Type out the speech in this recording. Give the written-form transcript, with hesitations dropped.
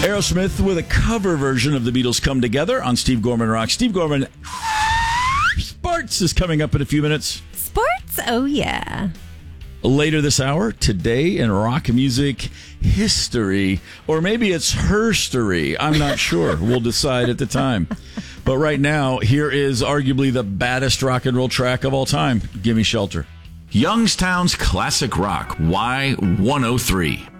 Aerosmith with a cover version of the Beatles' Come Together on Steve Gorman Rock. Steve Gorman Sports is coming up in a few minutes. Sports? Oh, yeah. Later this hour, today in rock music history, or maybe it's herstory. I'm not sure. We'll decide at the time. But right now, here is arguably the baddest rock and roll track of all time. Gimme Shelter. Youngstown's Classic Rock, Y103.